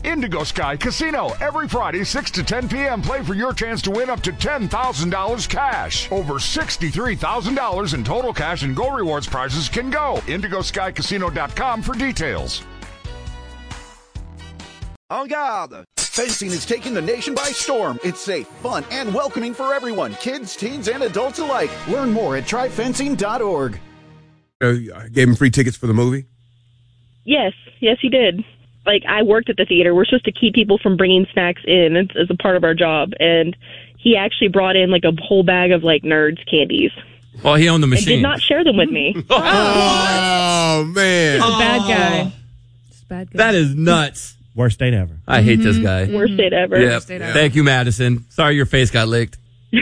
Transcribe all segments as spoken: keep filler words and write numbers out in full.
Indigo Sky Casino. Every Friday, six to ten p.m. Play for your chance to win up to ten thousand dollars cash. Over sixty-three thousand dollars in total cash and Go Rewards prizes can go. indigo sky casino dot com for details. En garde! Fencing is taking the nation by storm. It's safe, fun, and welcoming for everyone, kids, teens, and adults alike. Learn more at try fencing dot org. Uh, gave him free tickets for the movie? Yes, yes, he did. Like, I worked at the theater. We're supposed to keep people from bringing snacks in as, as a part of our job, and he actually brought in, like, a whole bag of, like, Nerds candies. Well, he owned the machine. And did not share them with me. Oh, man. He's a bad guy. He's a bad guy. That is nuts. Worst date ever. I hate this guy. Worst date ever. Yep. Worst date ever. Thank you, Madison. Sorry your face got licked.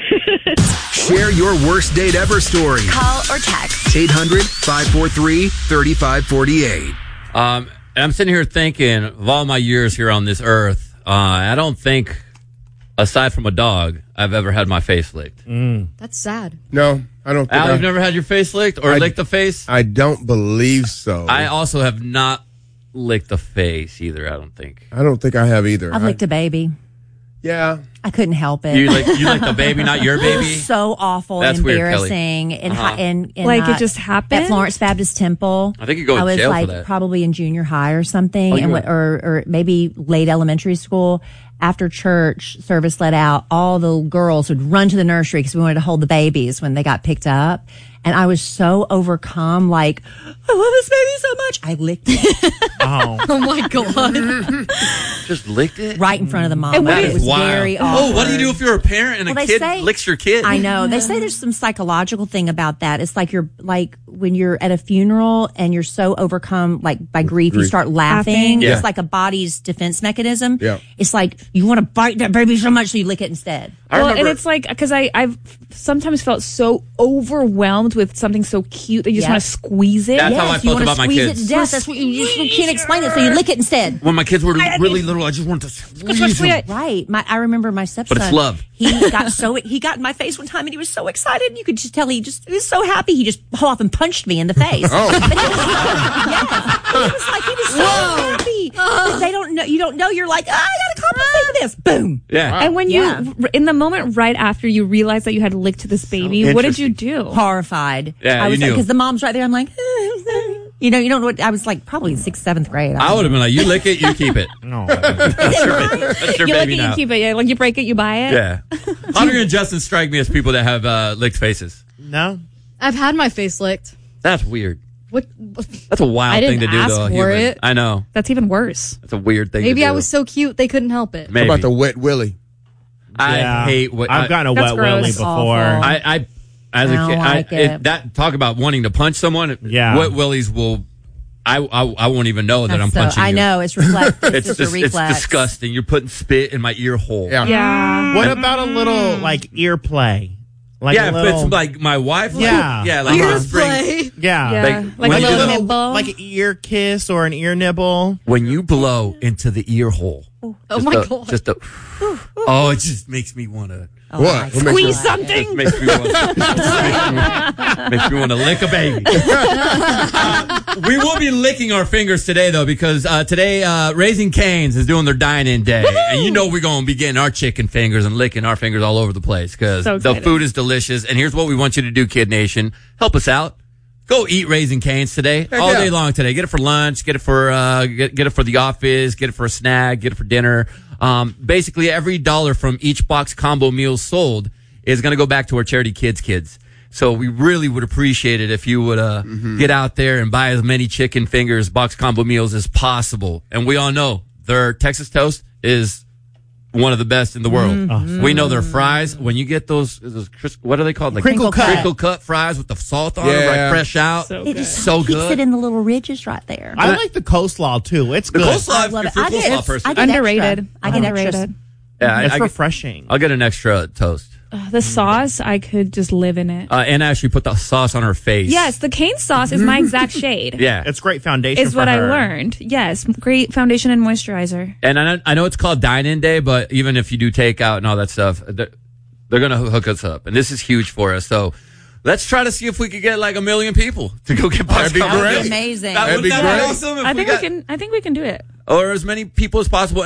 Share your worst date ever story. Call or text. eight hundred, five four three, three five four eight. Um, and I'm sitting here thinking of all my years here on this earth, uh, I don't think, aside from a dog, I've ever had my face licked. Mm. That's sad. No, I don't think Al, I, you've never had your face licked or I- licked the face? I don't believe so. I also have not licked the face either, I don't think. I don't think I have either. I've I- licked a baby. Yeah. I couldn't help it. You like you like the baby, not your baby? So awful, That's and weird, Kelly. embarrassing, and Uh-huh. hi- and, and Like, it uh, just happened? at Florence Baptist Temple. I think you go to I was jail for like that. probably in junior high or something, Oh, you and were- what- or or maybe late elementary school. After church service let out, all the girls would run to the nursery because we wanted to hold the babies when they got picked up. And I was so overcome, like, I love this baby so much. I licked it Oh. Oh, my God. Just licked it? right in front of the mom. And what It is- was Wild. very Oh, awkward. what do you do if you're a parent and Well, a they kid say- licks your kid? I know. They say there's some psychological thing about that. It's like you're like when you're at a funeral and you're so overcome like by grief, you grief. start laughing. Laughing. Yeah. It's like a body's defense mechanism. Yeah. It's like you want to bite that baby so much so you lick it instead. I Well, remember, and it's like, because I've sometimes felt so overwhelmed with something so cute that you just Yeah. want to squeeze it. That's yes, how I you felt want to about my squeeze kids. it to death. That's what you, you just can't explain it, so you lick it instead. when my kids were really little, I just wanted to squeeze them. Right. My, I remember my stepson. But it's love. He got so he got in my face one time and he was so excited and you could just tell he just he was so happy he just pulled off and punched me in the face. Oh. But he was, yes. He was like he was so happy. But they don't know you don't know you're like, oh, I gotta compensate for this. Boom. Yeah. And when you, Yeah. in the moment right after you realized that you had licked this baby, what did you do? Horrified. Yeah, I you was knew. because the mom's right there. I'm like, you know, you don't know what I was like probably in sixth, seventh grade. I would have been like, you lick it, you keep it. No. That's your, ba- that's your You lick baby it, now. you keep it. Yeah, like you break it, you buy it. Yeah. Hunter and Justin strike me as people that have uh, licked faces. No. I've had my face licked. That's weird. What? That's a wild I thing didn't to do ask to a for human. it. I know. That's even worse. That's a weird thing Maybe to do. I was so cute they couldn't help it. Maybe. How about the wet willy? I Yeah. hate what I've I, gotten a That's wet gross. willy That's before. awful. I, I as a I don't kid, like I, it. that talk about wanting to punch someone. Yeah. Wet willies will. I, I I won't even know that That's I'm so- punching I you. know it's reflex. It's, It's just just a it's reflex. disgusting. You're putting spit in my ear hole. Yeah. Yeah. What about a little, like, ear play? Like yeah, a if little, it's like my wife. like- Yeah. yeah, like Uh-huh. just bring- yeah. Yeah. Like, Like, when a you little go- nibble. Like an ear kiss or an ear nibble. when you blow into the ear hole. Oh just my a- God. Just a. Oh, it just makes me want to. Oh, What? my What makes God. Squeeze you- something. Makes me want. makes me want to lick a baby. Uh, we will be licking our fingers today, though, because uh, today uh, Raising Cane's is doing their dine-in day, and you know we're going to be getting our chicken fingers and licking our fingers all over the place because So the excited. food is delicious. And here's what we want you to do, Kid Nation: help us out. Go eat Raising Cane's today, all yeah. day long today. Get it for lunch, get it for uh, get, get it for the office, get it for a snack, get it for dinner. Um, basically, every dollar from each box combo meal sold is going to go back to our charity, Kids Kids. So we really would appreciate it if you would uh, Mm-hmm. get out there and buy as many chicken fingers, box combo meals as possible. And we all know their Texas toast is one of the best in the world. Mm-hmm. We know their fries. When you get those, those cris- what are they called? Like Crinkle cut. crinkle cut fries with the salt on them, Yeah. right, fresh out. So It good. just So keeps good. it in the little ridges right there. I like the coleslaw, too. It's The good. coleslaw, I if love you're it. I a get, coleslaw person. I get Underrated. Extra. I get Underrated. extras. Yeah, I, It's I get, refreshing. I'll get an extra toast. Uh, the sauce, I could just live in it. Uh, and actually put the sauce on her face. Yes, the cane sauce is my exact shade. Yeah. It's great foundation Is for what I her. learned. Yes, great foundation and moisturizer. And I know, I know it's called dine-in day, but even if you do takeout and all that stuff, they're, they're going to hook us up. And this is huge for us. So let's try to see if we could get like a million people to go get box That'd be combo great. meals. Amazing. That, That'd wouldn't be that be great. awesome? If I we think got, we can. I think we can do it. or as many people as possible.